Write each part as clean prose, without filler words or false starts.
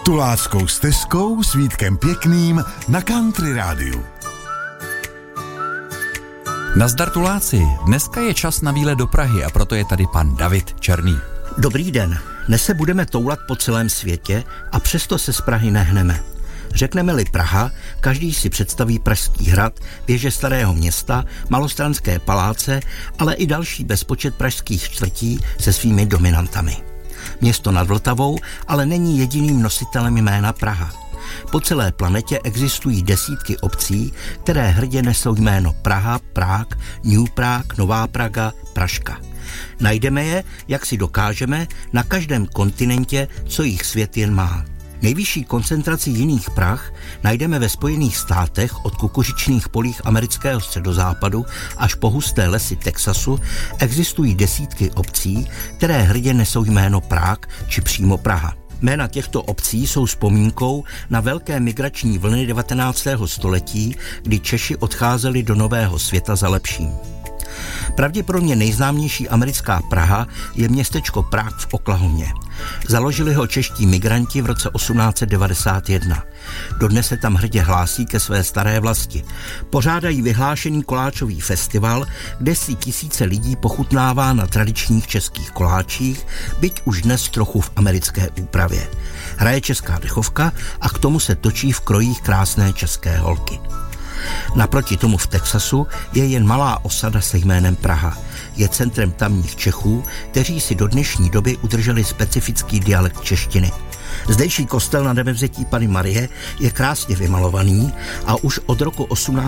Tuláckou stezkou s Vítkem Pěkným na Country Rádiu. Nazdar Tuláci, dneska je čas na výlet do Prahy a proto je tady pan David Černý. Dobrý den, dnes se budeme toulat po celém světě a přesto se z Prahy nehneme. Řekneme-li Praha, každý si představí Pražský hrad, věže Starého Města, Malostranské paláce, ale i další bezpočet pražských čtvrtí se svými dominantami. Město nad Vltavou ale není jediným nositelem jména Praha. Po celé planetě existují desítky obcí, které hrdě nesou jméno Praha, Prák, New Prague, Nová Praga, Pražka. Najdeme je, jak si dokážeme, na každém kontinentě, co jich svět jen má. Nejvyšší koncentraci jiných Prah najdeme ve Spojených státech od kukuřičných polích amerického středozápadu až po husté lesy Texasu. Existují desítky obcí, které hrdě nesou jméno Prák či přímo Praha. Jména těchto obcí jsou vzpomínkou na velké migrační vlny 19. století, kdy Češi odcházeli do Nového světa za lepším. Pravděpodobně nejznámější americká Praha je městečko Prague v Oklahomě. Založili ho čeští migranti v roce 1891. Dodnes se tam hrdě hlásí ke své staré vlasti. Pořádají vyhlášený koláčový festival, kde si tisíce lidí pochutnává na tradičních českých koláčích, byť už dnes trochu v americké úpravě. Hraje česká dechovka a k tomu se točí v krojích krásné české holky. Naproti tomu v Texasu je jen malá osada se jménem Praha. Je centrem tamních Čechů, kteří si do dnešní doby udrželi specifický dialekt češtiny. Zdejší kostel na Nebevzetí Panny Marie je krásně vymalovaný a už od roku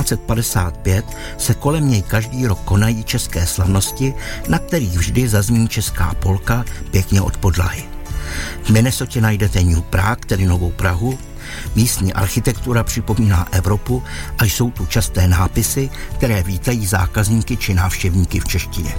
1855 se kolem něj každý rok konají české slavnosti, na kterých vždy zazní česká polka pěkně od podlahy. V Minnesotě najdete New Prague, tedy Novou Prahu. Místní architektura připomíná Evropu a jsou tu časté nápisy, které vítají zákazníky či návštěvníky v češtině.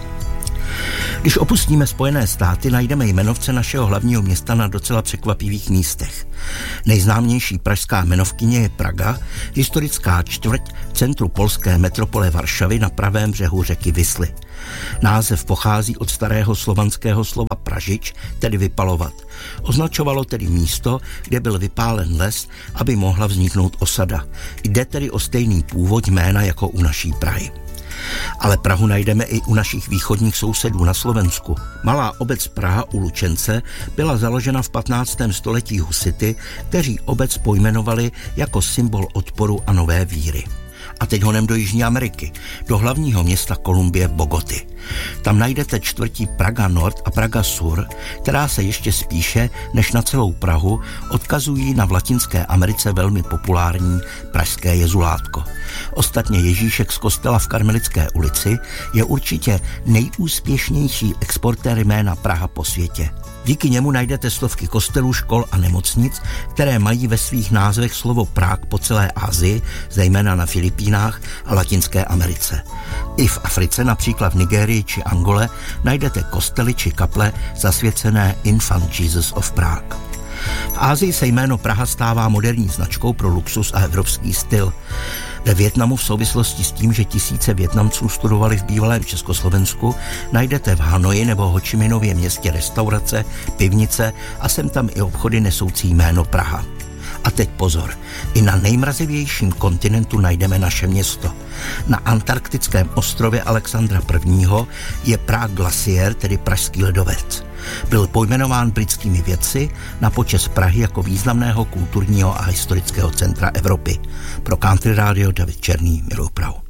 Když opustíme Spojené státy, najdeme jmenovce našeho hlavního města na docela překvapivých místech. Nejznámější pražská jmenovkyně je Praga, historická čtvrť v centru polské metropole Varšavy na pravém břehu řeky Visly. Název pochází od starého slovanského slova pražič, tedy vypalovat. Označovalo tedy místo, kde byl vypálen les, aby mohla vzniknout osada. Jde tedy o stejný původ jména jako u naší Prahy. Ale Prahu najdeme i u našich východních sousedů na Slovensku. Malá obec Praha u Lučence byla založena v 15. století husity, kteří obec pojmenovali jako symbol odporu a nové víry. A teď honem do Jižní Ameriky, do hlavního města Kolumbie Bogoty. Tam najdete čtvrtí Praga Nord a Praga Sur, která se ještě spíše než na celou Prahu odkazují na v Latinské Americe velmi populární pražské jezulátko. Ostatně Ježíšek z kostela v Karmelické ulici je určitě nejúspěšnější exportér jména Praha po světě. Díky němu najdete stovky kostelů, škol a nemocnic, které mají ve svých názvech slovo Prague po celé Asii, zejména na Filipínách a Latinské Americe. I v Africe, například v Nigérii či Angole, najdete kostely či kaple zasvěcené Infant Jesus of Prague. V Asii se jméno Praha stává moderní značkou pro luxus a evropský styl. Ve Vietnamu v souvislosti s tím, že tisíce Vietnamců studovali v bývalém Československu, najdete v Hanoji nebo Ho Či Minově městě restaurace, pivnice a sem tam i obchody nesoucí jméno Praha. A teď pozor, i na nejmrazivějším kontinentu najdeme naše město. Na antarktickém ostrově Alexandra I. je Prague Glacier, tedy pražský ledovec. Byl pojmenován britskými vědci na počest Prahy jako významného kulturního a historického centra Evropy. Pro Country Radio David Černý, miluji Prahu.